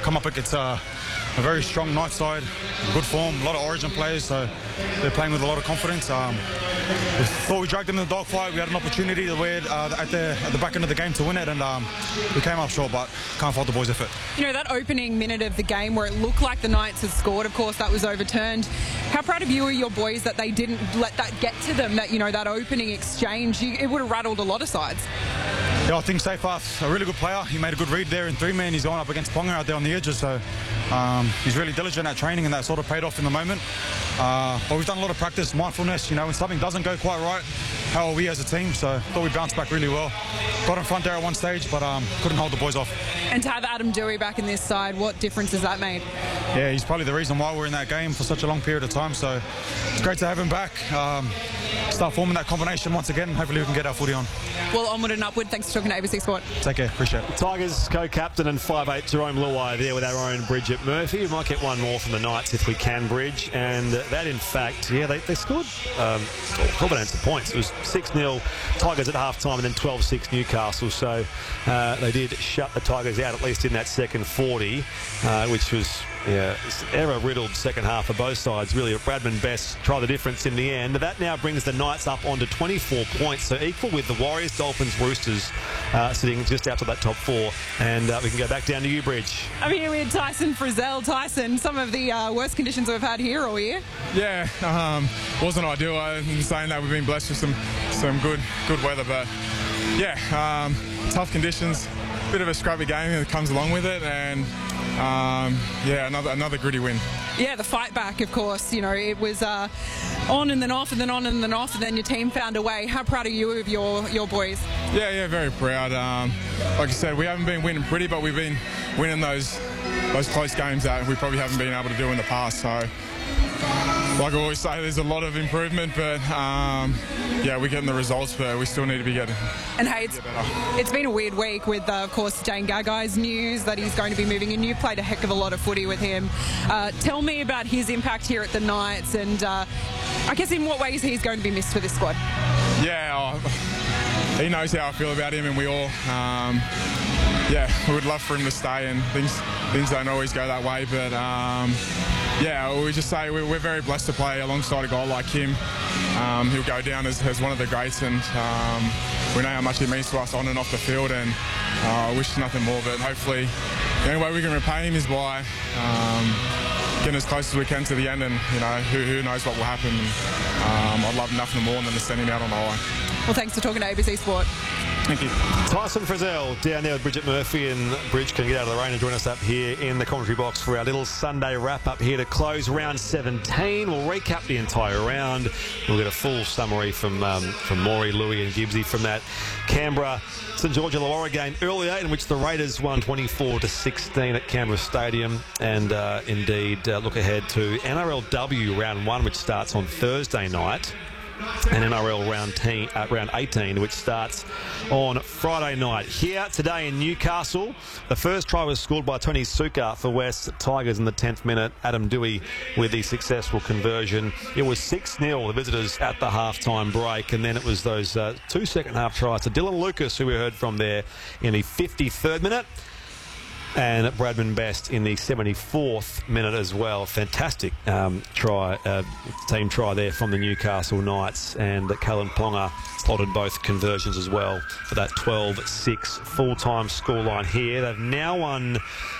come up against a very strong Knights side, good form, a lot of Origin players, so they're playing with a lot of confidence. We thought we dragged them in the dogfight. We had an opportunity to win at the back end of the game to win it, and we came up short, but can't fault the boys' effort. You know, that opening minute of the game where it looked like the Knights had scored, of course, that was overturned. How proud of you are your boys that they didn't let that get to them, that, you know, that opening exchange? It would have rattled a lot of sides. Yeah, I think Seyfarth's a really good player. He made a good read there in 3-man. He's going up against Ponga out there on the edges, so he's really diligent at training, and that sort of paid off in the moment. But we've done a lot of practice, mindfulness. You know, when something doesn't go quite right, how are we as a team? So I thought we bounced back really well. Got in front there at one stage, but couldn't hold the boys off. And to have Adam Doueihi back in this side, what difference has that made? Yeah, he's probably the reason why we're in that game for such a long period of time. So it's great to have him back. Start forming that combination once again. Hopefully we can get our footy on. Well, onward and upward. Thanks for talking to ABC Sport. Take care. Appreciate it. Tigers co-captain and 5'8" Jerome Luai there with our own Bridget Murphy. We might get one more from the Knights if we can, Bridge. And that, in fact, yeah, they scored 12 unanswered points. It was 6-0 Tigers at half-time and then 12-6 Newcastle. So they did shut the Tigers out, at least in that second 40, which was... yeah, error-riddled second half for both sides. Really, Bradman Best try the difference in the end. That now brings the Knights up onto 24 points, so equal with the Warriors, Dolphins, Roosters, sitting just out to that top 4. And we can go back down to you, Bridge. I'm here with Tyson Frizzell. Tyson, some of the worst conditions we've had here all year. Yeah, wasn't ideal. In saying that, we've been blessed with some good weather, but yeah, tough conditions. Bit of a scrappy game that comes along with it, and yeah, another gritty win. Yeah, the fight back, of course. You know, it was on and then off and then on and then off, and then your team found a way. How proud are you of your boys? Yeah, very proud. Like I said, we haven't been winning pretty, but we've been winning those close games that we probably haven't been able to do in the past. So, like I always say, there's a lot of improvement, but yeah, we're getting the results, but we still need to be getting. And hey, it's been a weird week with, of course, Jane Gagai's news that he's going to be moving in. You played a heck of a lot of footy with him. Tell me about his impact here at the Knights, and I guess in what ways he's going to be missed for this squad. Yeah, he knows how I feel about him, and we all. Yeah, we would love for him to stay, and things don't always go that way, but yeah, we just say we're very blessed to play alongside a guy like him. He'll go down as one of the greats, and we know how much he means to us on and off the field, and I wish nothing more, but hopefully the only way we can repay him is by getting as close as we can to the end, and you know, who knows what will happen. I'd love nothing more than to send him out on the line. Well, thanks for talking to ABC Sport. Thank you. Tyson Frizzell down there with Bridget Murphy, and Bridge can get out of the rain and join us up here in the commentary box for our little Sunday wrap-up here to close round 17. We'll recap the entire round. We'll get a full summary from Maury, Louis and Gibbsy from that Canberra St George Illawarra game earlier, in which the Raiders won 24-16 at Canberra Stadium, and indeed look ahead to NRLW round 1, which starts on Thursday night, and NRL round 18, which starts on Friday night. Here today in Newcastle, the first try was scored by Tony Suka for West Tigers in the 10th minute. Adam Doueihi with the successful conversion. It was 6-0, the visitors at the halftime break, and then it was those 2 second-half tries to Dylan Lucas, who we heard from there in the 53rd minute. And Bradman Best in the 74th minute as well. Fantastic team try there from the Newcastle Knights, and Callan Ponga slotted both conversions as well for that 12-6 full-time scoreline here. They've now won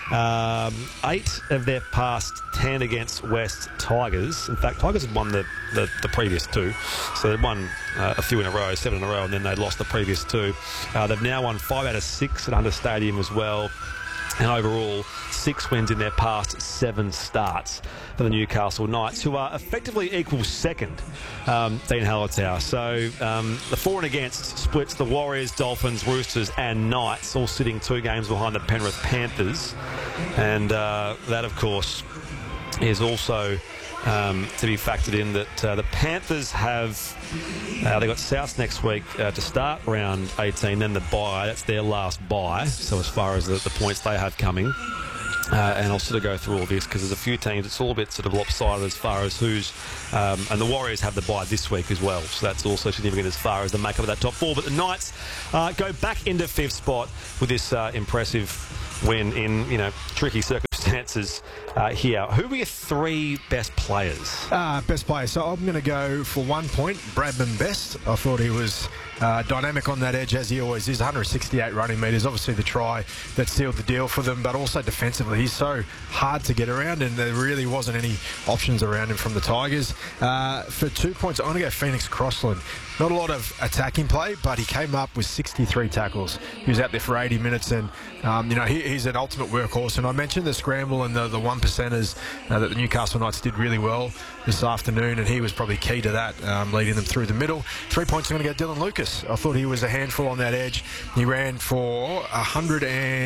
8 of their past 10 against West Tigers. In fact, Tigers had won the previous 2, so they'd won a few in a row, 7 in a row, and then they'd lost the previous 2. They've now won 5 out of 6 at Hunter Stadium as well. And overall, 6 wins in their past 7 starts for the Newcastle Knights, who are effectively equal second, Dean Hallertau. So the for and against splits the Warriors, Dolphins, Roosters and Knights, all sitting 2 games behind the Penrith Panthers. And that, of course, is also to be factored in that the Panthers have they got South next week to start round 18, then the bye. That's their last bye, so as far as the points they have coming. And I'll sort of go through all this because there's a few teams, it's all a bit sort of lopsided as far as who's and the Warriors have the bye this week as well, so that's also significant as far as the makeup of that top 4. But the Knights go back into 5th spot with this impressive win in, you know, tricky circumstances circumstances here. Who were your three best players? Best player. So I'm going to go for 1 point, Bradman Best. I thought he was dynamic on that edge, as he always is. 168 running metres. Obviously the try that sealed the deal for them, but also defensively. He's so hard to get around, and there really wasn't any options around him from the Tigers. For 2 points, I'm going to go Phoenix Crossland. Not a lot of attacking play, but he came up with 63 tackles. He was out there for 80 minutes, and he's an ultimate workhorse. And I mentioned the scramble and the one percenters that the Newcastle Knights did really well this afternoon, and he was probably key to that, leading them through the middle. 3 points, I'm going to go Dylan Lucas. I thought he was a handful on that edge. He ran for 100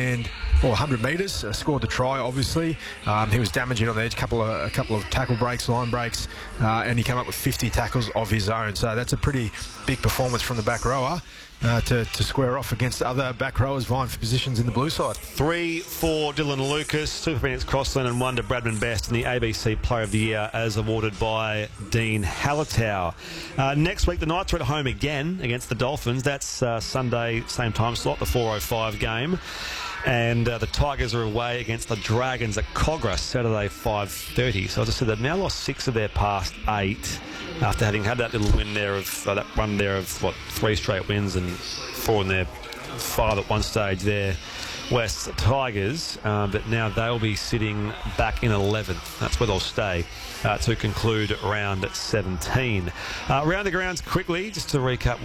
metres, scored the try, obviously. He was damaging on the edge, a couple of tackle breaks, line breaks, and he came up with 50 tackles of his own. So that's a pretty big performance from the back rower to square off against other back rowers vying for positions in the blue side. 3 for Dylan Lucas, 2 for Phoenix Crossland, and 1 to Bradman Best in the ABC Player of the Year as awarded by Dean Hallertau. Next week, the Knights are at home again against the Dolphins. That's Sunday, same time slot, the 4:05 game. And the Tigers are away against the Dragons at Cogra, Saturday, 5:30. So as I said, they've now lost 6 of their past 8 after having had that little win there of that run there of 3 straight wins and 4 in their 5 at one stage there. West Tigers, but now they'll be sitting back in 11th. That's where they'll stay to conclude round 17. Round the grounds quickly, just to recap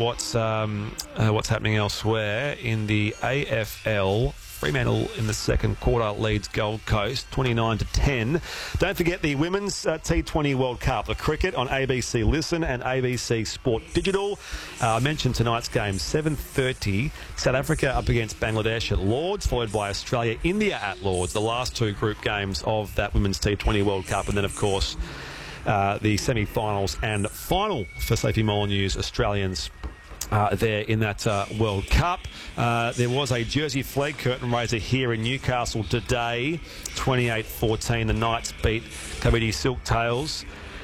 what's happening elsewhere in the AFL. Fremantle in the second quarter leads Gold Coast 29-10. Don't forget the Women's T20 World Cup, the cricket on ABC Listen and ABC Sport Digital. I mentioned tonight's game, 7:30. South Africa up against Bangladesh at Lords, followed by Australia, India at Lords, the last 2 group games of that Women's T20 World Cup. And then, of course, the semi-finals and final for Sophie Molyneux's Australians there in that World Cup. There was a Jersey flag curtain raiser here in Newcastle today, 28-14. The Knights beat Kabaddi Silktails.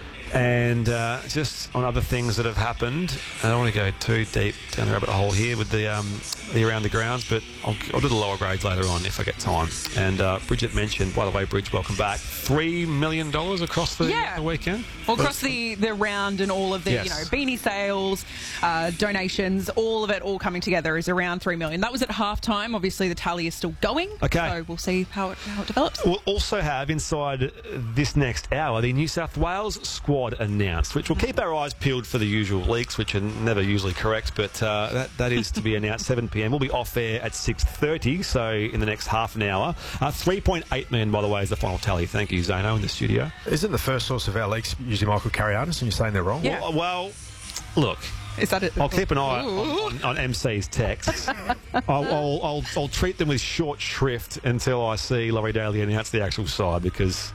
And just on other things that have happened, I don't want to go too deep down the rabbit hole here with the around the grounds, but I'll do the lower grades later on if I get time. And Bridget mentioned, by the way, Bridge, welcome back, $3 million across the weekend? Well, across the round and all of the, beanie sales, donations, all of it all coming together is around $3 million. That was at halftime. Obviously, the tally is still going. Okay. So we'll see how it develops. We'll also have inside this next hour the New South Wales squad announced, which will keep our eyes peeled for the usual leaks, which are never usually correct, but that is to be announced 7 p.m. We'll be off air at 6:30, so in the next half an hour. 3.8 million, by the way, is the final tally. Thank you, Zano, in the studio. Isn't the first source of our leaks usually Michael Carianis, and you're saying they're wrong? Yeah. Well, look. Is that it? I'll keep an eye on MC's texts. I'll treat them with short shrift until I see Laurie Daly announce the actual side, because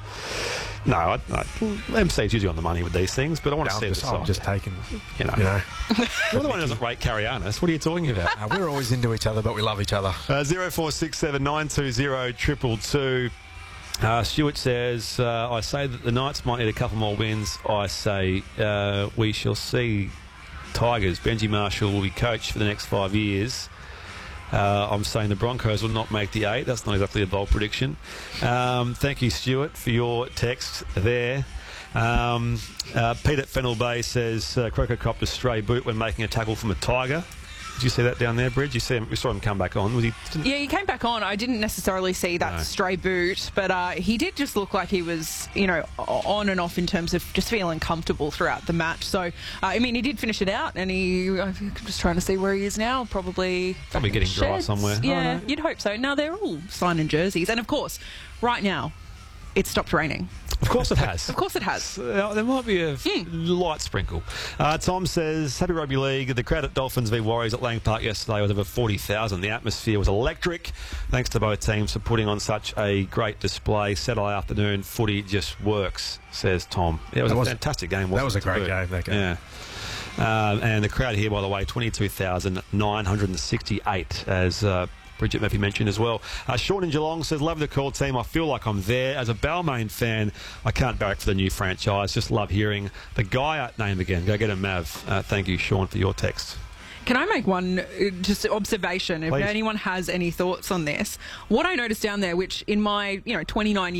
MC's usually on the money with these things, but I want to see the side. I'm just taking, You're the one who doesn't rate Carianis. What are you talking about? We're always into each other, but we love each other. 0467 920 222. Stuart says, I say that the Knights might need a couple more wins. I say we shall see Tigers. Benji Marshall will be coach for the next 5 years. I'm saying the Broncos will not make the 8. That's not exactly a bold prediction. Thank you, Stuart, for your text there. Pete at Fennell Bay says Croker copped a stray boot when making a tackle from a Tiger. Did you see that down there, Bridge? You saw him come back on. Was he? Yeah, he came back on. I didn't necessarily see that stray boot, but he did just look like he was, on and off in terms of just feeling comfortable throughout the match. So, he did finish it out, and I'm just trying to see where he is now. Probably getting dry somewhere. Yeah, you'd hope so. Now they're all signing jerseys, and of course, right now, it's stopped raining. Of course it has. Of course it has. There might be a light sprinkle. Tom says, happy rugby league. The crowd at Dolphins v Warriors at Lang Park yesterday was over 40,000. The atmosphere was electric. Thanks to both teams for putting on such a great display. Saturday afternoon footy just works, says Tom. Yeah, it was a fantastic game. That was a great game, that game. Yeah. And the crowd here, by the way, 22,968 as Bridget Murphy mentioned as well. Sean in Geelong says, love the call team. I feel like I'm there. As a Balmain fan, I can't barrack for the new franchise. Just love hearing the Gaia name again. Go get a Mav. Thank you, Sean, for your text. Can I make one just observation? Please. If anyone has any thoughts on this, what I noticed down there, which in my 29 years